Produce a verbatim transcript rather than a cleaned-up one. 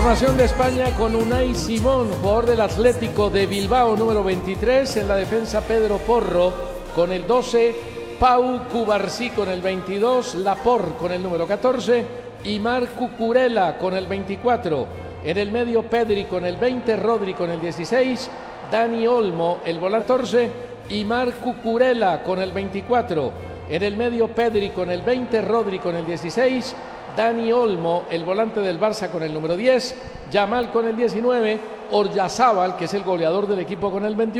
Formación de España con Unai Simón, jugador del Atlético de Bilbao, número veintitrés. En la defensa, Pedro Porro con el doce, Pau Cubarsí con el veintidós, Laporte con el número catorce y Marc Cucurella con el veinticuatro. En el medio, Pedri con el veinte, Rodri con el dieciséis, Dani Olmo el volante catorce y Marc Cucurella con el veinticuatro. En el medio, Pedri con el veinte, Rodri con el dieciséis, Dani Olmo, el volante del Barça con el número diez, Yamal con el diecinueve, Oyarzabal, que es el goleador del equipo con el veintiuno.